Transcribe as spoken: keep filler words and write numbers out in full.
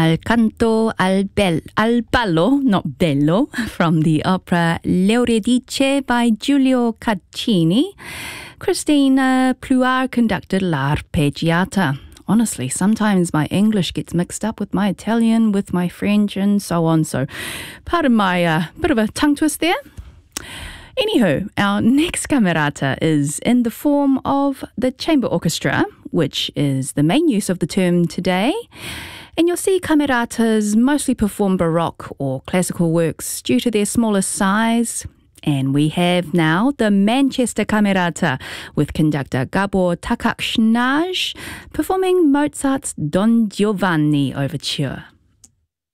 Al canto al, bel, al ballo, not bello, from the opera L'Euridice by Giulio Caccini. Christina Pluart conducted L'Arpeggiata. Honestly, sometimes my English gets mixed up with my Italian, with my French, and so on. So, pardon my uh, bit of a tongue twist there. Anywho, our next camerata is in the form of the chamber orchestra, which is the main use of the term today. And you'll see cameratas mostly perform Baroque or classical works due to their smaller size. And we have now the Manchester Camerata with conductor Gabor Takács-Nagy performing Mozart's Don Giovanni Overture.